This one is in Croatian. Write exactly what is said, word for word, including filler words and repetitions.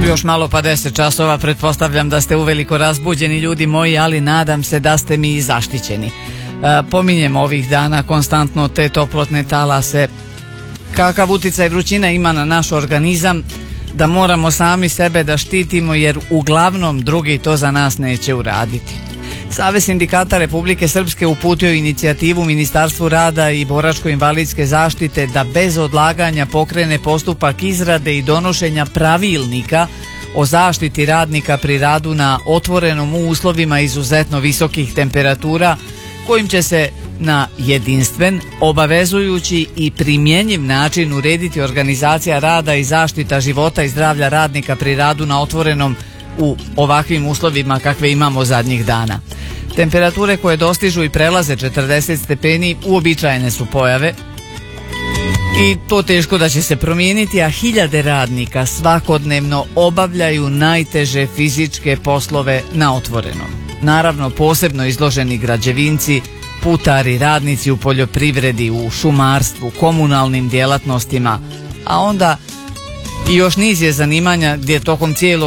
Još malo pa deset časova, pretpostavljam da ste uveliko razbuđeni ljudi moji, ali nadam se da ste mi i zaštićeni. E, pominjem ovih dana konstantno te toplotne talase, kakav uticaj vrućina ima na naš organizam, da moramo sami sebe da štitimo jer uglavnom drugi to za nas neće uraditi. Savez sindikata Republike Srpske uputio je inicijativu Ministarstvu rada i boračko-invalidske zaštite da bez odlaganja pokrene postupak izrade i donošenja pravilnika o zaštiti radnika pri radu na otvorenom u uslovima izuzetno visokih temperatura, kojim će se na jedinstven, obavezujući i primjenjiv način urediti organizacija rada i zaštita života i zdravlja radnika pri radu na otvorenom u ovakvim uslovima kakve imamo zadnjih dana. Temperature koje dostižu i prelaze četrdeset stepeni uobičajene su pojave i to teško da će se promijeniti, a hiljade radnika svakodnevno obavljaju najteže fizičke poslove na otvorenom. Naravno, posebno izloženi građevinci, putari, radnici u poljoprivredi, u šumarstvu, komunalnim djelatnostima, a onda i još niz je zanimanja gdje tokom cijelog